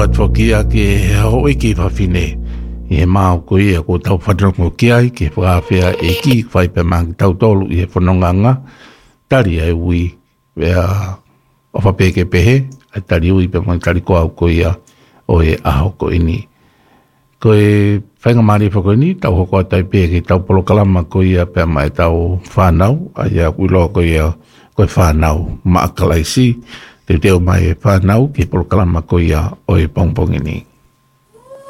atokia ke ho iki fa fine e mau ko ia ko tau whanau ko kia ke whakawhia e ki whai pe mang tau tolu i he whanonganga tari ai ui wea o whapeke pehe ai tari ui pe mang tari ko au ko ia o e aho ko ini ko e whainga maari whako ini tau hoko atai peke tau polo kalama ko ia pe mai tau whanau ai a kuiloa ko ia ko e whanau maakalaisi te teo mai e whanau ke polo kalama ko ia o e pongpong ini